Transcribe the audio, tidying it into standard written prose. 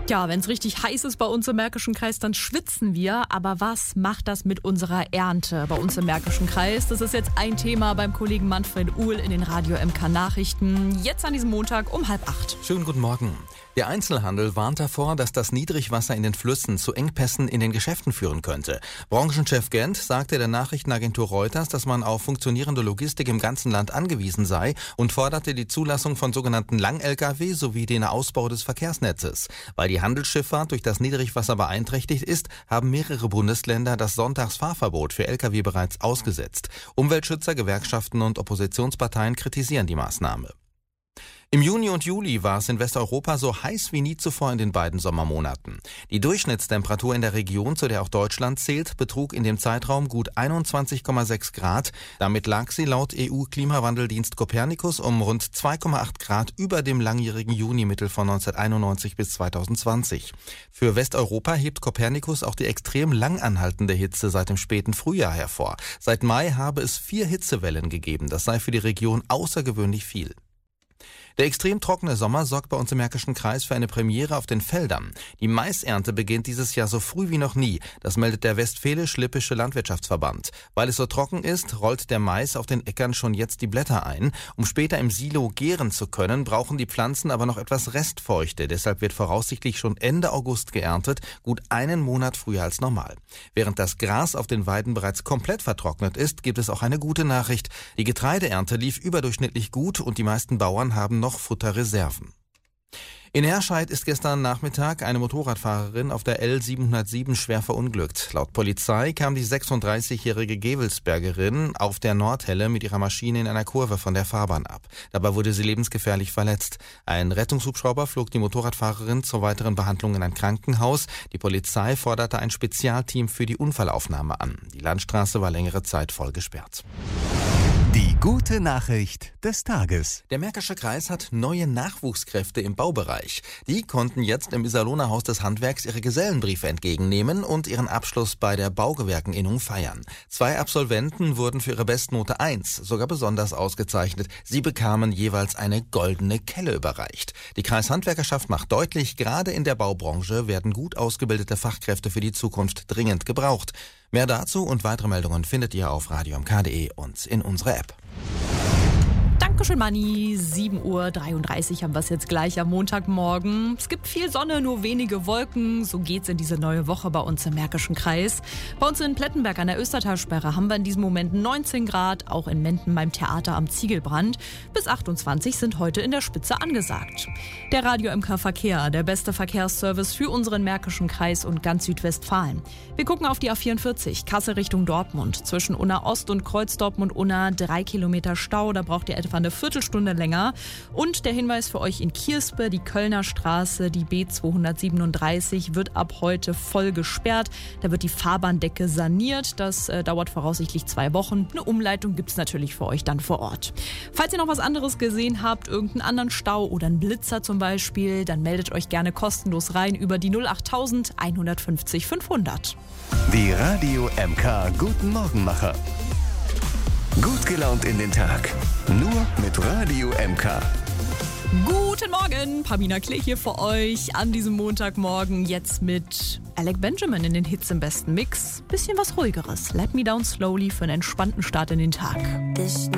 Ja, wenn es richtig heiß ist bei uns im Märkischen Kreis, dann schwitzen wir. Aber was macht das mit unserer Ernte bei uns im Märkischen Kreis? Das ist jetzt ein Thema beim Kollegen Manfred Uhl in den Radio MK Nachrichten. Jetzt an diesem Montag um 7:30. Schönen guten Morgen. Der Einzelhandel warnt davor, dass das Niedrigwasser in den Flüssen zu Engpässen in den Geschäften führen könnte. Branchenchef Gent sagte der Nachrichtenagentur Reuters, dass man auf funktionierende Logistik im ganzen Land angewiesen sei und forderte die Zulassung von sogenannten Lang-Lkw sowie den Ausbau des Verkehrsnetzes. Weil die Handelsschifffahrt durch das Niedrigwasser beeinträchtigt ist, haben mehrere Bundesländer das Sonntagsfahrverbot für Lkw bereits ausgesetzt. Umweltschützer, Gewerkschaften und Oppositionsparteien kritisieren die Maßnahme. Im Juni und Juli war es in Westeuropa so heiß wie nie zuvor in den beiden Sommermonaten. Die Durchschnittstemperatur in der Region, zu der auch Deutschland zählt, betrug in dem Zeitraum gut 21,6 Grad. Damit lag sie laut EU-Klimawandeldienst Copernicus um rund 2,8 Grad über dem langjährigen Junimittel von 1991 bis 2020. Für Westeuropa hebt Copernicus auch die extrem lang anhaltende Hitze seit dem späten Frühjahr hervor. Seit Mai habe es 4 Hitzewellen gegeben. Das sei für die Region außergewöhnlich viel. Der extrem trockene Sommer sorgt bei uns im Märkischen Kreis für eine Premiere auf den Feldern. Die Maisernte beginnt dieses Jahr so früh wie noch nie. Das meldet der Westfälisch-Lippische Landwirtschaftsverband. Weil es so trocken ist, rollt der Mais auf den Äckern schon jetzt die Blätter ein. Um später im Silo gären zu können, brauchen die Pflanzen aber noch etwas Restfeuchte. Deshalb wird voraussichtlich schon Ende August geerntet, gut einen Monat früher als normal. Während das Gras auf den Weiden bereits komplett vertrocknet ist, gibt es auch eine gute Nachricht. Die Getreideernte lief überdurchschnittlich gut und die meisten Bauern haben noch Futterreserven. In Herscheid ist gestern Nachmittag eine Motorradfahrerin auf der L707 schwer verunglückt. Laut Polizei kam die 36-jährige Gevelsbergerin auf der Nordhelle mit ihrer Maschine in einer Kurve von der Fahrbahn ab. Dabei wurde sie lebensgefährlich verletzt. Ein Rettungshubschrauber flog die Motorradfahrerin zur weiteren Behandlung in ein Krankenhaus. Die Polizei forderte ein Spezialteam für die Unfallaufnahme an. Die Landstraße war längere Zeit voll gesperrt. Die gute Nachricht des Tages. Der Märkische Kreis hat neue Nachwuchskräfte im Baubereich. Die konnten jetzt im Iserlohner Haus des Handwerks ihre Gesellenbriefe entgegennehmen und ihren Abschluss bei der Baugewerkeninnung feiern. 2 Absolventen wurden für ihre Bestnote 1 sogar besonders ausgezeichnet. Sie bekamen jeweils eine goldene Kelle überreicht. Die Kreishandwerkerschaft macht deutlich, gerade in der Baubranche werden gut ausgebildete Fachkräfte für die Zukunft dringend gebraucht. Mehr dazu und weitere Meldungen findet ihr auf radiomk.de und in unserer App. Dankeschön, Manni. 7:33 Uhr haben wir es jetzt gleich am Montagmorgen. Es gibt viel Sonne, nur wenige Wolken. So geht's in diese neue Woche bei uns im Märkischen Kreis. Bei uns in Plettenberg an der Östertalsperre haben wir in diesem Moment 19 Grad. Auch in Menden beim Theater am Ziegelbrand. Bis 28 sind heute in der Spitze angesagt. Der Radio MK Verkehr, der beste Verkehrsservice für unseren Märkischen Kreis und ganz Südwestfalen. Wir gucken auf die A44, Kassel Richtung Dortmund. Zwischen Unna Ost und Kreuz Dortmund-Unna 3 Kilometer Stau. Da braucht ihr etwa eine Viertelstunde länger. Und der Hinweis für euch in Kierspe, die Kölner Straße, die B237 wird ab heute voll gesperrt. Da wird die Fahrbahndecke saniert. Das dauert voraussichtlich 2 Wochen. Eine Umleitung gibt es natürlich für euch dann vor Ort. Falls ihr noch was anderes gesehen habt, irgendeinen anderen Stau oder einen Blitzer zum Beispiel, dann meldet euch gerne kostenlos rein über die 08000 150 500. Die Radio MK Guten Morgenmacher. Gut gelaunt in den Tag. Nur mit Radio MK. Guten Morgen, Pamina Klee hier für euch an diesem Montagmorgen. Jetzt mit Alec Benjamin in den Hits im besten Mix. Bisschen was Ruhigeres. Let Me Down Slowly für einen entspannten Start in den Tag. This